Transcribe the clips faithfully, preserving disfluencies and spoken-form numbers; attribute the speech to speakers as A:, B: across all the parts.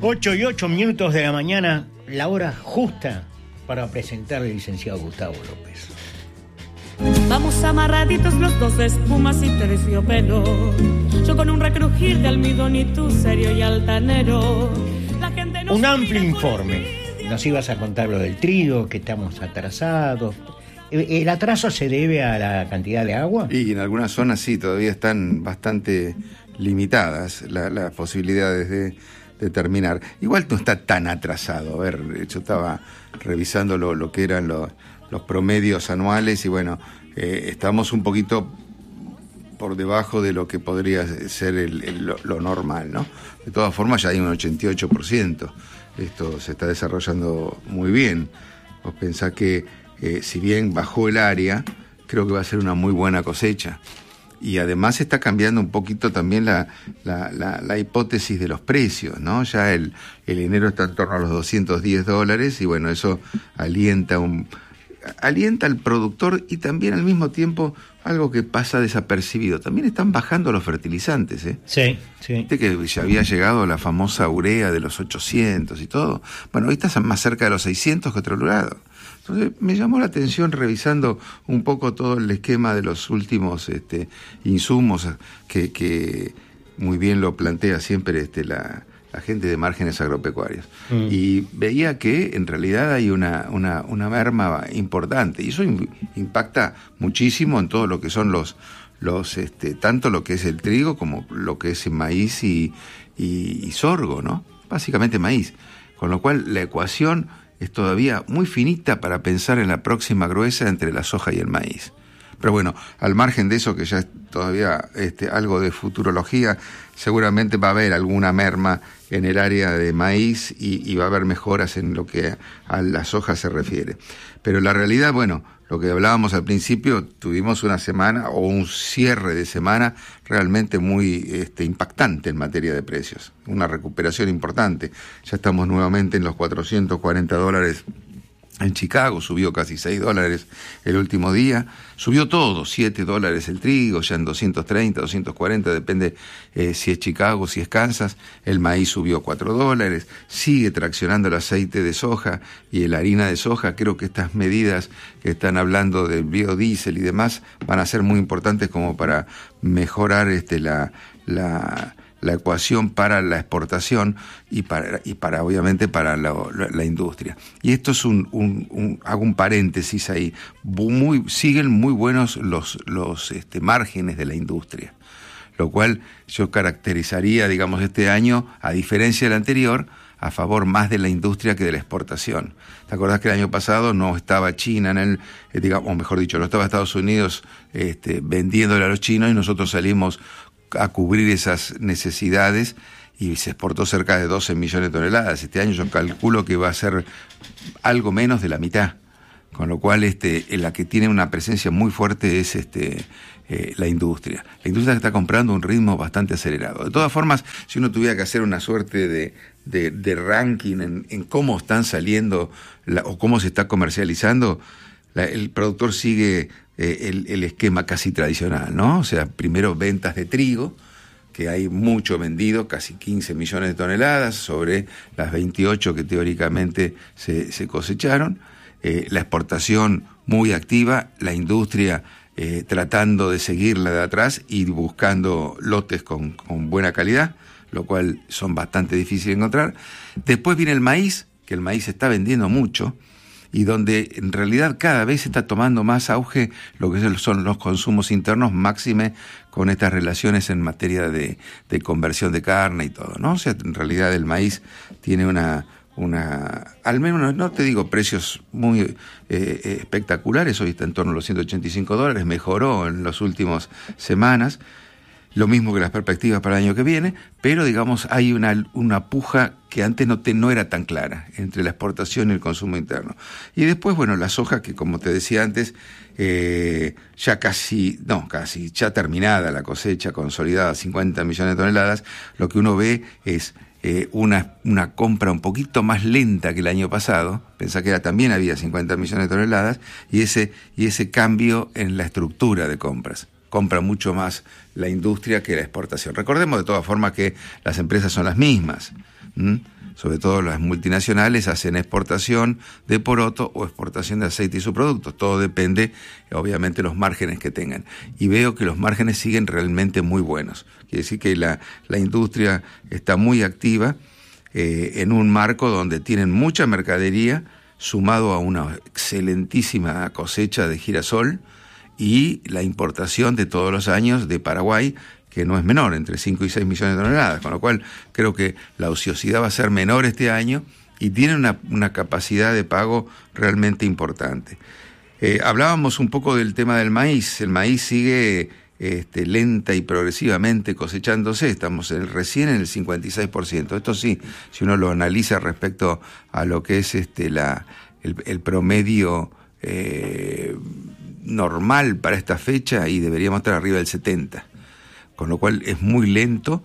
A: ocho y ocho minutos de la mañana, la hora justa para presentar al licenciado Gustavo López.
B: Vamos amarraditos los dos de espumas y terciopelo. Yo con un recrujir de almidón y tú serio y altanero. La gente nos
A: un amplio
B: mira por
A: informe.
B: el
A: Nos ibas a contar lo del trigo, que estamos atrasados. ¿El atraso se debe a la cantidad de agua?
C: Y en algunas zonas sí, todavía están bastante limitadas la, las posibilidades de, de terminar. Igual no está tan atrasado. A ver, yo estaba revisando lo, lo que eran los, los promedios anuales y bueno, eh, estamos un poquito por debajo de lo que podría ser el, el, lo, lo normal, ¿no? De todas formas ya hay un ochenta y ocho por ciento. Esto se está desarrollando muy bien. Vos pensás que eh, si bien bajó el área, creo que va a ser una muy buena cosecha. Y además está cambiando un poquito también la, la, la, la hipótesis de los precios, ¿no? Ya el, el enero está en torno a los doscientos diez dólares y bueno, eso alienta un alienta al productor y también al mismo tiempo algo que pasa desapercibido. También están bajando los fertilizantes, ¿eh?
A: Sí, sí.
C: Viste que ya había llegado la famosa urea de los ochocientos y todo. Bueno, ahorita están más cerca de los seiscientos que otro lado. Entonces me llamó la atención revisando un poco todo el esquema de los últimos este, insumos que, que muy bien lo plantea siempre este, la, la gente de Márgenes Agropecuarios. Mm. Y veía que en realidad hay una, una, una merma importante y eso in, impacta muchísimo en todo lo que son los, los este, tanto lo que es el trigo como lo que es el maíz y, y, y sorgo, ¿no? Básicamente maíz. Con lo cual la ecuación es todavía muy finita para pensar en la próxima gruesa entre la soja y el maíz. Pero bueno, al margen de eso, que ya es todavía este, algo de futurología, seguramente va a haber alguna merma en el área de maíz y, y va a haber mejoras en lo que a la soja se refiere. Pero la realidad, bueno, lo que hablábamos al principio, tuvimos una semana o un cierre de semana realmente muy este, impactante en materia de precios. Una recuperación importante. Ya estamos nuevamente en los cuatrocientos cuarenta dólares. En Chicago subió casi seis dólares el último día, subió todo, siete dólares el trigo, ya en doscientos treinta, doscientos cuarenta, depende eh, si es Chicago, si es Kansas, el maíz subió cuatro dólares, sigue traccionando el aceite de soja y la harina de soja. Creo que estas medidas que están hablando del biodiesel y demás van a ser muy importantes como para mejorar este la... la la ecuación para la exportación y para, y para obviamente para la, la, la industria. Y esto es un, un, un, hago un paréntesis ahí, muy, siguen muy buenos los, los este, márgenes de la industria, lo cual yo caracterizaría, digamos, este año, a diferencia del anterior, a favor más de la industria que de la exportación. ¿Te acordás que el año pasado no estaba China en el, eh, digamos, o mejor dicho, no estaba Estados Unidos este, vendiéndole a los chinos y nosotros salimos a cubrir esas necesidades y se exportó cerca de doce millones de toneladas. Este año yo calculo que va a ser algo menos de la mitad, con lo cual este, la que tiene una presencia muy fuerte es este, eh, la industria. La industria está comprando a un ritmo bastante acelerado. De todas formas, si uno tuviera que hacer una suerte de, de, de ranking en, en cómo están saliendo la, o cómo se está comercializando, la, el productor sigue Eh, el, el esquema casi tradicional, ¿no? O sea, primero ventas de trigo, que hay mucho vendido, casi quince millones de toneladas, sobre las veintiocho que teóricamente se, se cosecharon, eh, la exportación muy activa, la industria eh, tratando de seguirla de atrás y buscando lotes con, con buena calidad, lo cual son bastante difíciles de encontrar. Después viene el maíz, que el maíz se está vendiendo mucho, y donde en realidad cada vez está tomando más auge lo que son los consumos internos, máxime con estas relaciones en materia de, de conversión de carne y todo, ¿no? O sea, en realidad el maíz tiene una, una al menos, no te digo precios muy eh, espectaculares, hoy está en torno a los ciento ochenta y cinco dólares, mejoró en las últimas semanas, lo mismo que las perspectivas para el año que viene, pero digamos hay una, una puja que antes no, te, no era tan clara entre la exportación y el consumo interno. Y después, bueno, la soja, que como te decía antes, eh, ya casi, no, casi, ya terminada la cosecha, consolidada, cincuenta millones de toneladas, lo que uno ve es eh, una, una compra un poquito más lenta que el año pasado, pensá que era, también había cincuenta millones de toneladas, y ese, y ese cambio en la estructura de compras. Compra mucho más la industria que la exportación. Recordemos de todas formas que las empresas son las mismas. ¿Mm? sobre todo las multinacionales, hacen exportación de poroto o exportación de aceite y subproductos. Todo depende, obviamente, de los márgenes que tengan. Y veo que los márgenes siguen realmente muy buenos. Quiere decir que la, la industria está muy activa eh, en un marco donde tienen mucha mercadería, sumado a una excelentísima cosecha de girasol y la importación de todos los años de Paraguay, que no es menor, entre cinco y seis millones de toneladas, con lo cual creo que la ociosidad va a ser menor este año y tiene una, una capacidad de pago realmente importante. Eh, hablábamos un poco del tema del maíz. El maíz sigue este, lenta y progresivamente cosechándose, estamos en, recién en el cincuenta y seis por ciento. Esto sí, si uno lo analiza respecto a lo que es este, la, el, el promedio eh, normal para esta fecha, y deberíamos estar arriba del setenta, con lo cual es muy lento,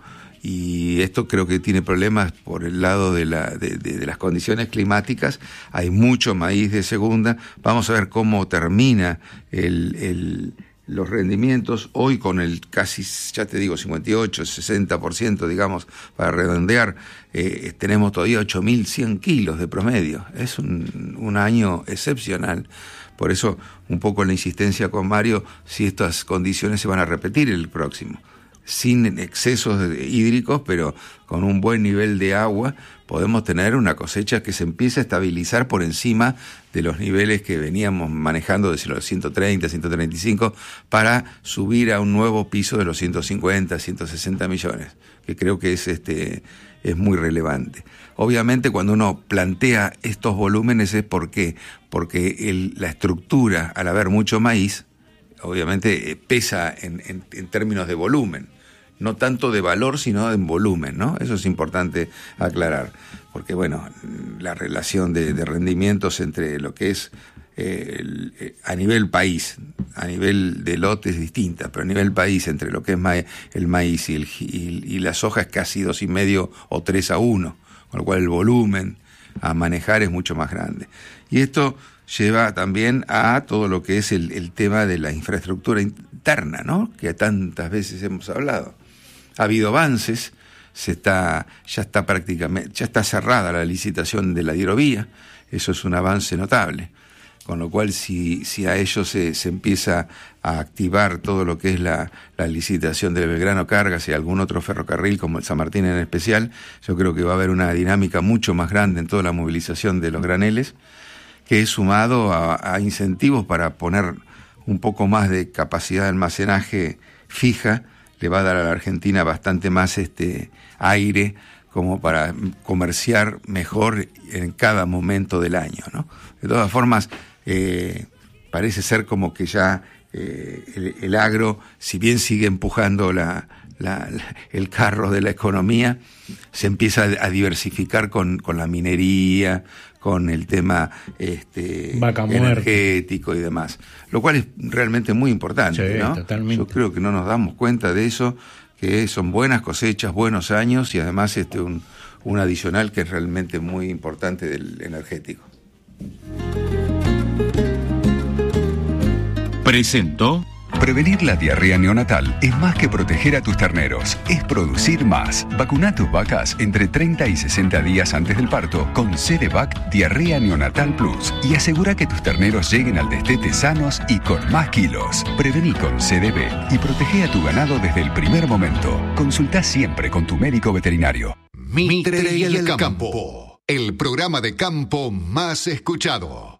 C: y esto creo que tiene problemas por el lado de, la, de, de, de las condiciones climáticas. Hay mucho maíz de segunda. Vamos a ver cómo termina el, el, los rendimientos hoy con el casi, ya te digo, cincuenta y ocho, sesenta por ciento, digamos, para redondear. Eh, tenemos todavía ocho mil cien kilos de promedio. Es un, un año excepcional. Por eso, un poco la insistencia con Mario, si estas condiciones se van a repetir el próximo. Sin excesos hídricos, pero con un buen nivel de agua, podemos tener una cosecha que se empiece a estabilizar por encima de los niveles que veníamos manejando desde los ciento treinta, ciento treinta y cinco, para subir a un nuevo piso de los ciento cincuenta, ciento sesenta millones, que creo que es, este, es muy relevante. Obviamente, cuando uno plantea estos volúmenes es porque, porque el, la estructura, al haber mucho maíz, obviamente pesa en, en, en términos de volumen. No tanto de valor, sino en volumen, ¿no? Eso es importante aclarar, porque, bueno, la relación de, de rendimientos entre lo que es eh, el, eh, a nivel país, a nivel de lotes es distinta, pero a nivel país, entre lo que es ma- el maíz y, el, y, y la soja, es casi dos y medio o tres a uno, con lo cual el volumen a manejar es mucho más grande. Y esto lleva también a todo lo que es el, el tema de la infraestructura interna, ¿no? Que tantas veces hemos hablado. Ha habido avances, se está, ya está prácticamente, ya está cerrada la licitación de la hidrovía, eso es un avance notable, con lo cual si, si a ello se, se empieza a activar todo lo que es la, la licitación del Belgrano Cargas y algún otro ferrocarril como el San Martín en especial, yo creo que va a haber una dinámica mucho más grande en toda la movilización de los graneles, que es sumado a, a incentivos para poner un poco más de capacidad de almacenaje fija. Le va a dar a la Argentina bastante más este aire como para comerciar mejor en cada momento del año, ¿no? De todas formas, eh, parece ser como que ya eh, el, el agro, si bien sigue empujando la, la, la, el carro de la economía, se empieza a diversificar con, con la minería, con el tema este, energético y demás, lo cual es realmente muy importante, sí, ¿no? Totalmente. Yo creo que no nos damos cuenta de eso, que son buenas cosechas, buenos años y además este un, un adicional que es realmente muy importante del energético.
D: Presentó.
E: Prevenir la diarrea neonatal es más que proteger a tus terneros, es producir más. Vacuna a tus vacas entre treinta y sesenta días antes del parto con C-D-Vac Diarrea Neonatal Plus y asegura que tus terneros lleguen al destete sanos y con más kilos. Prevení con C D B y protege a tu ganado desde el primer momento. Consulta siempre con tu médico veterinario.
D: Mitre y el campo, el programa de campo más escuchado.